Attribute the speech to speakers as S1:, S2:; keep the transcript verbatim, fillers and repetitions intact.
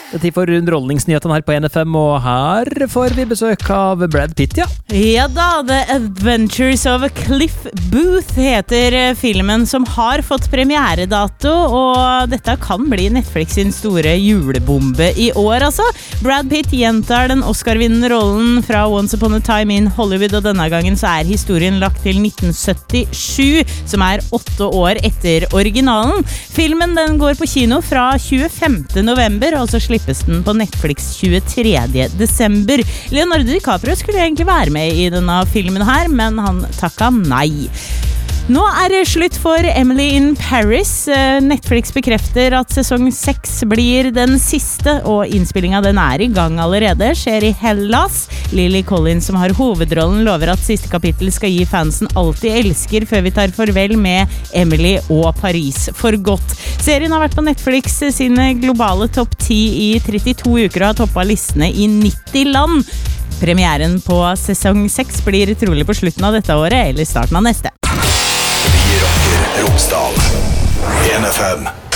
S1: Det er tid for underholdningsnyhetene her på N F M, og her får vi besøk av Brad Pitt, ja.
S2: Ja da, The Adventures of Cliff Booth heter filmen som har fått premieredato, og dette kan bli Netflix sin store julebombe i år, altså. Brad Pitt gjentar den Oscar-vinnende rollen fra Once Upon a Time in Hollywood, og denne gangen så er historien lagt til nitten syttisju, som er åtte år etter originalen. Filmen den går på kino fra tjuefemte november, og så slippes den på Netflix tjuetredje desember. Leonardo DiCaprio skulle egentlig være med i denne filmen her, men han takka nei. Nå er det slutt for Emily in Paris. Netflix bekrefter at sesong seks blir den siste, og innspillingen den er i gang allerede, skjer i Hellas. Lily Collins, som har hovedrollen, lover at siste kapittel skal gi fansen alt de elsker før vi tar farvel med Emily og Paris for godt. Serien har vært på Netflix sine globale topp ti i trettito uker og har toppet listene i nitti land. Premieren på sesong seks blir trolig på slutten av dette året eller starten av neste.
S3: Vi rocker Romsdal. N F M.